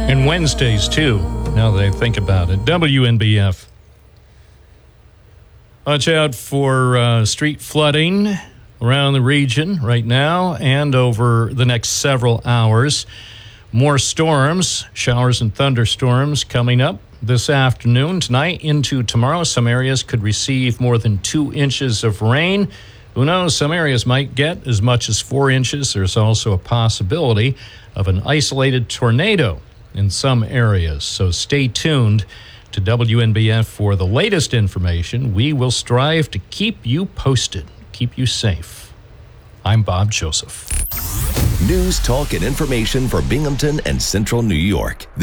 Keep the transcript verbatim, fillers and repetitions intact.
And Wednesdays, too, now that I think about it. W N B F. Watch out for uh, street flooding around the region right now and over the next several hours. More storms, showers and thunderstorms coming up this afternoon, tonight into tomorrow. Some areas could receive more than two inches of rain. Who knows? Some areas might get as much as four inches. There's also a possibility of an isolated tornado in some areas. So stay tuned to W N B F for the latest information. We will strive to keep you posted, keep you safe. I'm Bob Joseph. News, talk, and information for Binghamton and Central New York.